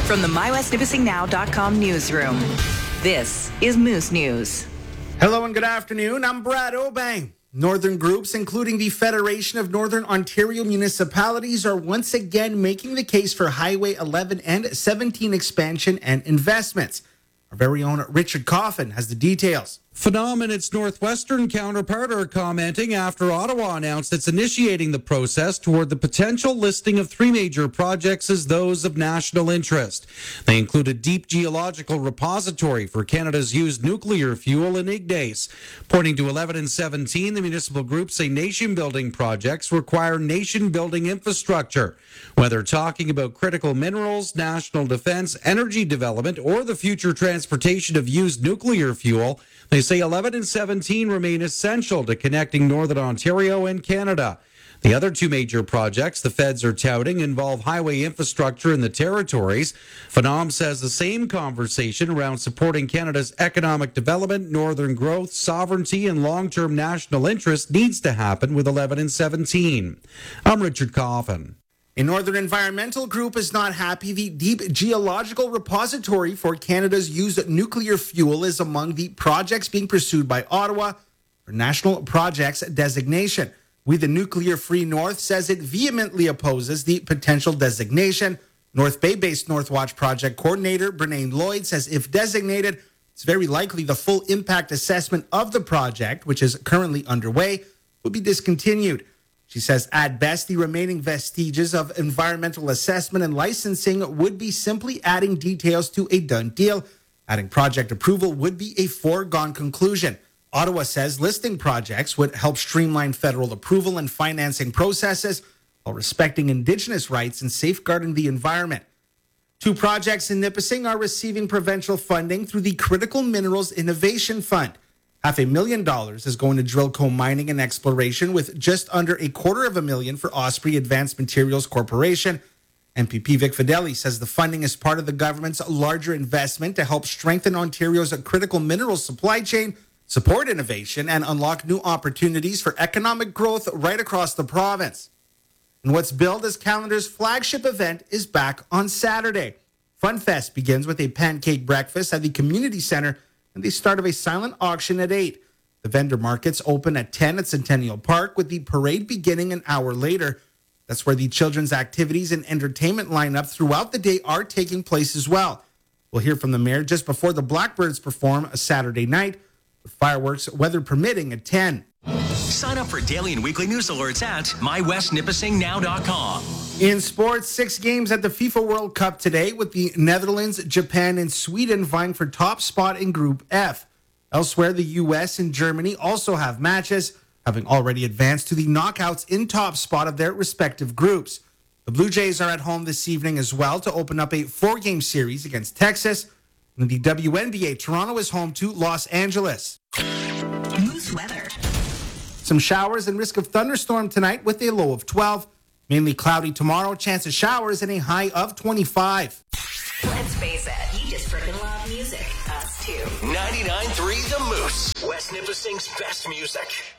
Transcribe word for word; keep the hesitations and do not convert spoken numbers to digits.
From the my west nipissing now dot com newsroom, this is Moose News. Hello and good afternoon. I'm Brad Obang. Northern groups, including the Federation of Northern Ontario Municipalities, are once again making the case for Highway eleven and seventeen expansion and investments. Our very own Richard Coffin has the details. Phenom and its northwestern counterpart are commenting after Ottawa announced it's initiating the process toward the potential listing of three major projects as those of national interest. They include a deep geological repository for Canada's used nuclear fuel in Ignace. Pointing to eleven and seventeen, the municipal groups say nation-building projects require nation-building infrastructure. Whether talking about critical minerals, national defense, energy development, or the future transportation of used nuclear fuel, they say eleven and seventeen remain essential to connecting Northern Ontario and Canada. The other two major projects the feds are touting involve highway infrastructure in the territories. Phenom says the same conversation around supporting Canada's economic development, northern growth, sovereignty, and long-term national interest needs to happen with eleven and seventeen. I'm Richard Coffin. A Northern Environmental Group is not happy the deep geological repository for Canada's used nuclear fuel is among the projects being pursued by Ottawa for National Projects designation. We the Nuclear Free North says it vehemently opposes the potential designation. North Bay-based Northwatch project coordinator Brene Lloyd says if designated, it's very likely the full impact assessment of the project, which is currently underway, will be discontinued. She says, at best, the remaining vestiges of environmental assessment and licensing would be simply adding details to a done deal. Adding project approval would be a foregone conclusion. Ottawa says listing projects would help streamline federal approval and financing processes while respecting Indigenous rights and safeguarding the environment. Two projects in Nipissing are receiving provincial funding through the Critical Minerals Innovation Fund. Half a million dollars is going to Drillco Mining and Exploration, with just under a quarter of a million for Osprey Advanced Materials Corporation. M P P Vic Fideli says the funding is part of the government's larger investment to help strengthen Ontario's critical minerals supply chain, support innovation, and unlock new opportunities for economic growth right across the province. And what's billed as Calendar's flagship event is back on Saturday. FunFest begins with a pancake breakfast at the community center and the start of a silent auction at eight. The vendor markets open at ten at Centennial Park, with the parade beginning an hour later. That's where the children's activities and entertainment lineup throughout the day are taking place as well. We'll hear from the mayor just before the Blackbirds perform a Saturday night, with fireworks, weather permitting, at ten. Sign up for daily and weekly news alerts at my west nipissing now dot com. In sports, six games at the FIFA World Cup today, with the Netherlands, Japan, and Sweden vying for top spot in Group F. Elsewhere, the U S and Germany also have matches, having already advanced to the knockouts in top spot of their respective groups. The Blue Jays are at home this evening as well to open up a four-game series against Texas. In the W N B A, Toronto is home to Los Angeles. Moose weather. Some showers and risk of thunderstorm tonight with a low of twelve. Mainly cloudy tomorrow, chance of showers, and a high of twenty-five. Let's face it, you just freaking love music. Us too. ninety-nine point three The Moose. West Nipissing's best music.